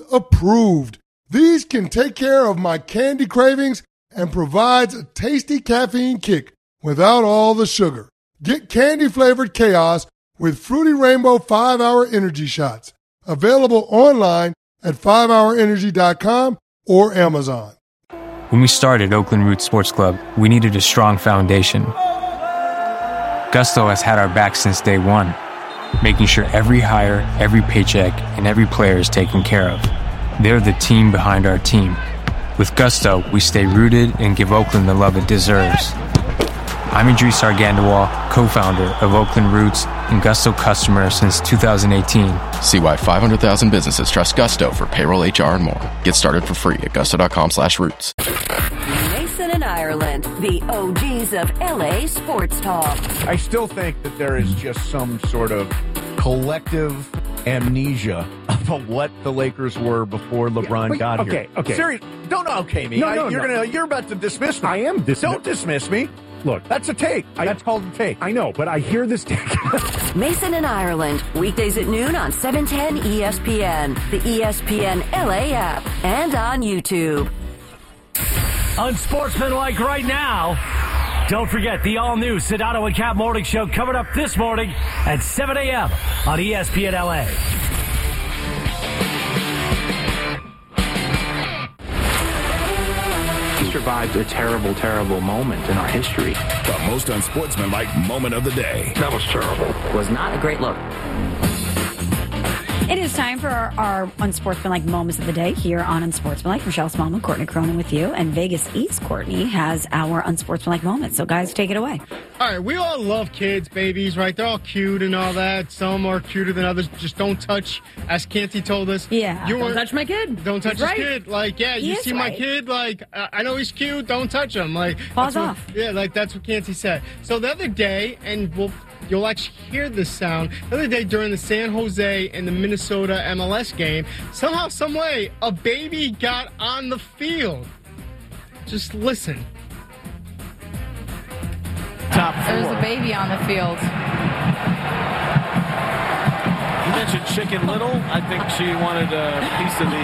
approved. These can take care of my candy cravings and provides a tasty caffeine kick without all the sugar. Get candy-flavored chaos with Fruity Rainbow 5-Hour Energy Shots. Available online at 5hourenergy.com or Amazon. When we started Oakland Roots Sports Club, we needed a strong foundation. Gusto has had our back since day one, making sure every hire, every paycheck, and every player is taken care of. They're the team behind our team. With Gusto, we stay rooted and give Oakland the love it deserves. I'm Idris Argandawal, co-founder of Oakland Roots and Gusto customer since 2018. See why 500,000 businesses trust Gusto for payroll, HR, and more. Get started for free at gusto.com/roots. Mason and Ireland, the OGs of LA sports talk. I still think that there is just some sort of collective amnesia about what the Lakers were before LeBron got here. Okay. Seriously, don't okay me. No. You're about to dismiss me. I am dismissing. Don't dismiss me. Look, That's a take. That's called a take. I know, but I hear this take. Mason and Ireland, weekdays at noon on 710 ESPN, the ESPN LA app, and on YouTube. Unsportsmanlike right now. Don't forget the all-new Sedano and Cap Morning Show coming up this morning at 7 a.m. on ESPN LA. We survived a terrible, terrible moment in our history. The most unsportsmanlike moment of the day. That was terrible. It was not a great look. It is time for our Unsportsmanlike Moments of the Day here on Unsportsmanlike. Michelle Smallman, Courtney Cronin with you. And Vegas East Courtney has our Unsportsmanlike Moments. So, guys, take it away. All right, we all love kids, babies, right? They're all cute and all that. Some are cuter than others. Just don't touch, as Canty told us. Yeah. Don't touch my kid. Don't touch his kid. Like, yeah, He you is see my right. kid, like, I know he's cute. Don't touch him. Like, Paws that's off. Yeah, like, that's what Canty said. So the other day, and you'll actually hear this sound. The other day during the San Jose and the Minnesota MLS game, somehow, some way, a baby got on the field. Just listen. Top four. There's a baby on the field. You mentioned Chicken Little. I think she wanted a piece of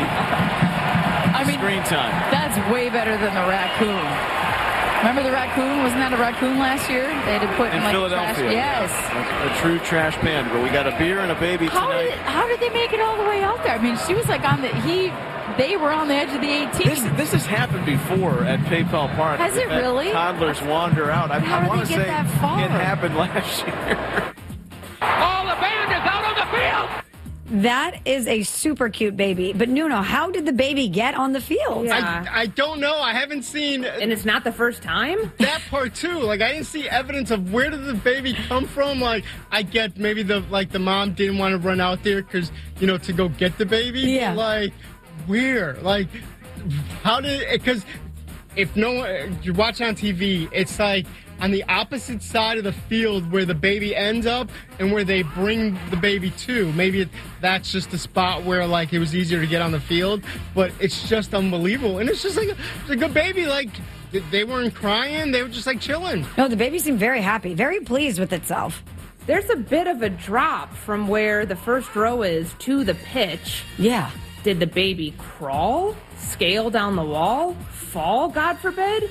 the screen time. That's way better than the raccoon. Remember the raccoon? Wasn't that a raccoon last year? They had to put in like Philadelphia. trash. Yes. A true trash man. But we got a beer and a baby tonight. How did they make it all the way out there? I mean, she was like they were on the edge of the 18. This has happened before at PayPal Park. Has it really? Toddlers wander out. I want to say that far? it happened last year. All the band is out on the field. That is a super cute baby. But, Nuno, how did the baby get on the field? Yeah. I don't know. I haven't seen... And it's not the first time? That part, too. Like, I didn't see evidence of where did the baby come from. Like, I get maybe the mom didn't want to run out there because, to go get the baby. Yeah. But, like, where? Like, how did... Because if no one... You watch on TV, it's like... on the opposite side of the field where the baby ends up and where they bring the baby to. Maybe that's just the spot where, like, it was easier to get on the field, but it's just unbelievable. And it's just like a good baby. Like, they weren't crying. They were just, like, chilling. No, the baby seemed very happy, very pleased with itself. There's a bit of a drop from where the first row is to the pitch. Yeah. Did the baby crawl, scale down the wall, fall, God forbid?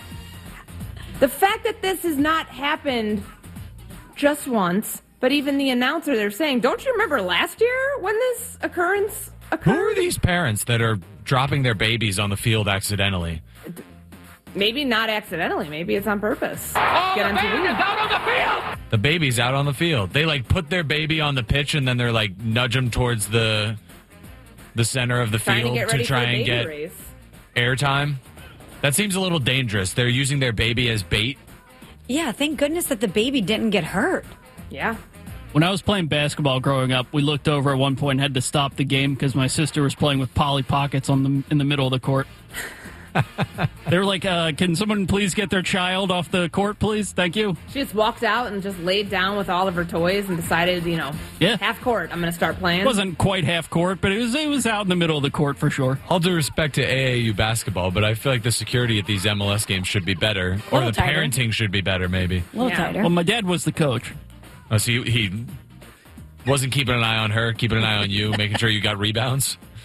The fact that this has not happened just once, but even the announcer, they're saying, don't you remember last year when this occurrence occurred? Who are these parents that are dropping their babies on the field accidentally? Maybe not accidentally. Maybe it's on purpose. All the band is out on the field. The baby's out on the field. They, put their baby on the pitch, and then they're, nudge them towards the center of the field to try and get airtime. That seems a little dangerous. They're using their baby as bait. Yeah, thank goodness that the baby didn't get hurt. Yeah. When I was playing basketball growing up, we looked over at one point and had to stop the game because my sister was playing with Polly Pockets in the middle of the court. They were like, can someone please get their child off the court, please? Thank you. She just walked out and just laid down with all of her toys and decided, half court, I'm going to start playing. It wasn't quite half court, but it was out in the middle of the court for sure. All due respect to AAU basketball, but I feel like the security at these MLS games should be better. Or the tighter. parenting should be better, maybe. A little tighter. Well, my dad was the coach. Oh, so he wasn't keeping an eye on her, keeping an eye on you, making sure you got rebounds?